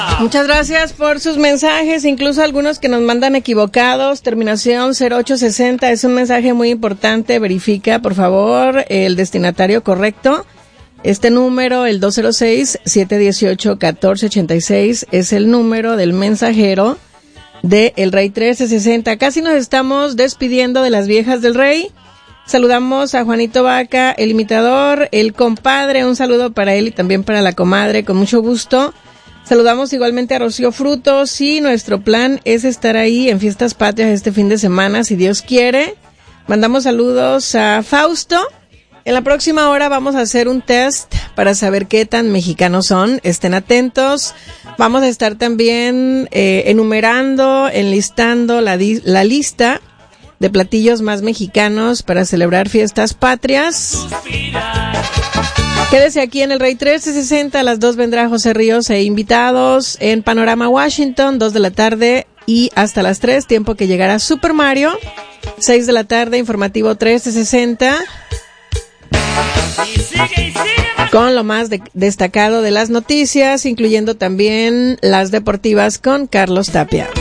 Muchas gracias por sus mensajes, incluso algunos que nos mandan equivocados. Terminación 0860 es un mensaje muy importante. Verifica, por favor, el destinatario correcto. Este número, el 206-718-1486, es el número del mensajero de El Rey 1360. Casi nos estamos despidiendo de las viejas del Rey. Saludamos a Juanito Vaca, el imitador, el compadre. Un saludo para él y también para la comadre, con mucho gusto. Saludamos igualmente a Rocío Frutos y nuestro plan es estar ahí en Fiestas Patrias este fin de semana, si Dios quiere. Mandamos saludos a Fausto. En la próxima hora vamos a hacer un test para saber qué tan mexicanos son. Estén atentos. Vamos a estar también enumerando, enlistando la lista de platillos más mexicanos para celebrar Fiestas Patrias. Quédese aquí en El Rey 1360, a las 2 vendrá José Ríos e invitados en Panorama Washington, 2 de la tarde y hasta las 3, tiempo que llegará Super Mario. 6 de la tarde, informativo 1360. Con lo más destacado de las noticias, incluyendo también las deportivas con Carlos Tapia.